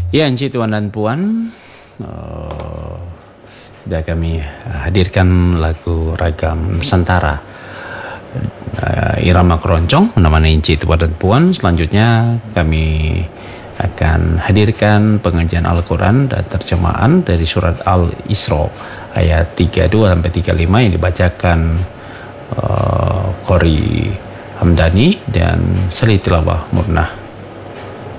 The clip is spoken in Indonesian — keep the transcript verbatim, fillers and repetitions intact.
Ya, Encik Tuan dan Puan, uh, sudah kami hadirkan lagu Ragam Nusantara, uh, irama keroncong menemani Encik Tuan dan Puan. Selanjutnya kami akan hadirkan pengajian Al-Quran dan terjemahan dari surat Al-Isra ayat tiga puluh dua sampai tiga puluh lima yang dibacakan uh, Qori Hamdani dan Salih Tilawah Murnah.